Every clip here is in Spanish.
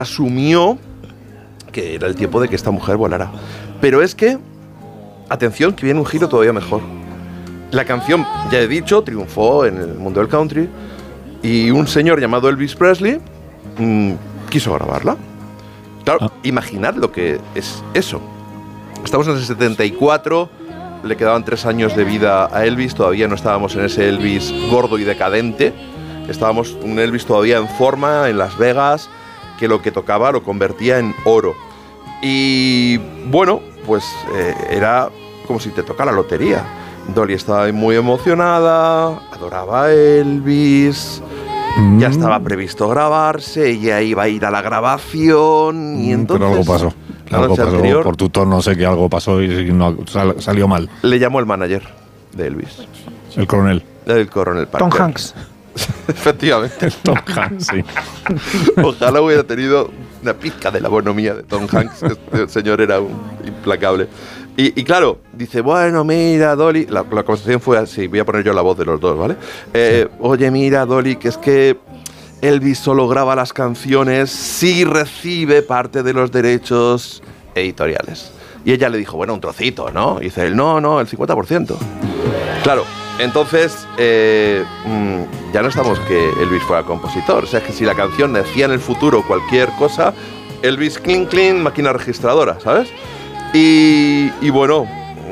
asumió que era el tiempo de que esta mujer volara. Pero es que, atención, que viene un giro todavía mejor. La canción, ya he dicho, triunfó en el mundo del country y un señor llamado Elvis Presley quiso grabarla. Claro, imaginad lo que es eso. Estamos en el 74, le quedaban 3 años de vida a Elvis, todavía no estábamos en ese Elvis gordo y decadente, estábamos un Elvis todavía en forma, en Las Vegas, que lo que tocaba lo convertía en oro. Y bueno, pues era como si te tocara la lotería. Dolly estaba muy emocionada, adoraba a Elvis, ya estaba previsto grabarse, ella iba a ir a la grabación y entonces... Pero algo pasó. Algo pasó anterior, por tu tono, no sé que algo pasó y no salió mal. Le llamó el manager de Elvis. El coronel. El coronel Parker. Tom Hanks. Efectivamente. Tom Hanks, sí. Ojalá hubiera tenido una pizca de la bonomía de Tom Hanks. El señor era implacable. Y claro, dice, bueno, mira, Dolly... La conversación fue así, voy a poner yo la voz de los dos, ¿vale? Oye, mira, Dolly, que es que Elvis solo graba las canciones si recibe parte de los derechos editoriales. Y ella le dijo, bueno, un trocito, ¿no? Y dice él, no, el 50%. Claro, entonces ya no estamos que Elvis fuera compositor. O sea, es que si la canción decía en el futuro cualquier cosa, Elvis, clean, máquina registradora, ¿sabes? Y bueno,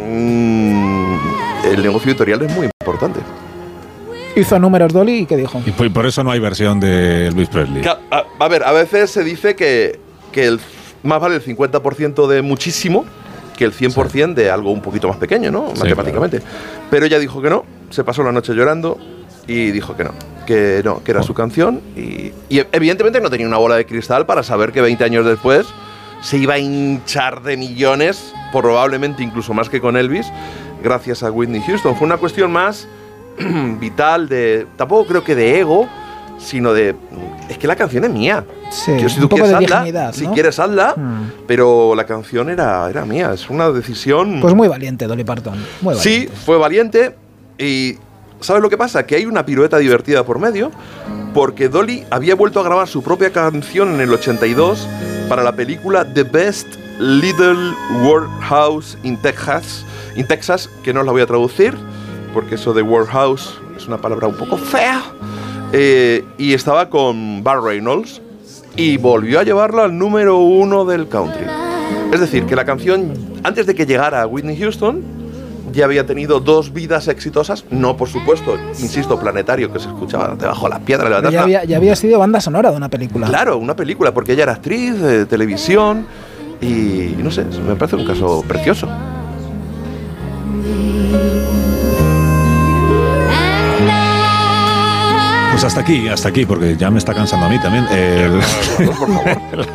el negocio editorial es muy importante. Hizo números Dolly y ¿qué dijo? Y por eso no hay versión de Elvis Presley. A ver, a veces se dice que más vale el 50% de muchísimo que el 100% de algo un poquito más pequeño, ¿no? Sí, matemáticamente. Claro. Pero ella dijo que no, se pasó la noche llorando y dijo que era su canción. Y evidentemente no tenía una bola de cristal para saber que 20 años después se iba a hinchar de millones, probablemente incluso más que con Elvis, gracias a Whitney Houston. Fue una cuestión más vital, tampoco creo que de ego, sino de, es que la canción es mía. Sí, si tú un poco quieres de hazla, dignidad, ¿no? Si quieres hazla, pero la canción era mía, es una decisión... Pues muy valiente, Dolly Parton, muy valiente. Sí, fue valiente y... ¿Sabes lo que pasa? Que hay una pirueta divertida por medio, porque Dolly había vuelto a grabar su propia canción en el 82 para la película The Best Little Workhouse in Texas, que no os la voy a traducir, porque eso de workhouse es una palabra un poco fea, y estaba con Burt Reynolds, y volvió a llevarla al número 1 del country. Es decir, que la canción, antes de que llegara a Whitney Houston, ya había tenido 2 vidas exitosas, no por supuesto, insisto, Planetario, que se escuchaba debajo de las piedras. Ya había sido banda sonora de una película. Claro, una película, porque ella era actriz de televisión y no sé, me parece un caso precioso. Pues hasta aquí, porque ya me está cansando a mí también. Por favor.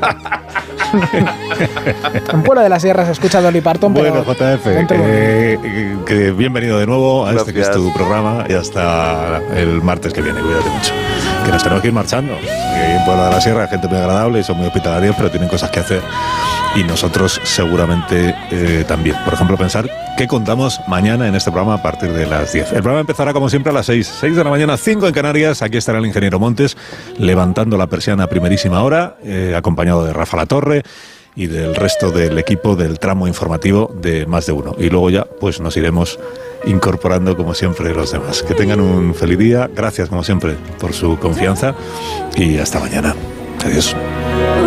En Puebla de la Sierra se escucha Dolly Parton, bueno, pero... JF, que bienvenido de nuevo a Gracias. Este que es tu programa y hasta el martes que viene. Cuídate mucho. Que nos tenemos que ir marchando. En Puebla de la Sierra hay gente muy agradable y son muy hospitalarios, pero tienen cosas que hacer. Y nosotros seguramente también. Por ejemplo, pensar qué contamos mañana en este programa a partir de las 10. El programa empezará como siempre a las 6 de la mañana, 5 en Canarias. Aquí estará el ingeniero Montes levantando la persiana a primerísima hora, acompañado de Rafa Latorre y del resto del equipo del tramo informativo de Más de Uno. Y luego ya pues nos iremos incorporando como siempre los demás. Que tengan un feliz día. Gracias como siempre por su confianza y hasta mañana. Adiós.